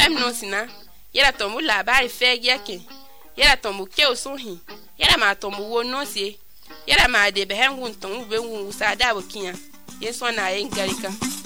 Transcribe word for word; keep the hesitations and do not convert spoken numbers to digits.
Yala no sina. Yala tomu labari feg yake. Yala tomu ke osuhi. Yala ma tomu wo no si. Yala ma de behen wun tomu be wun usada wokia. Yeso na engalika.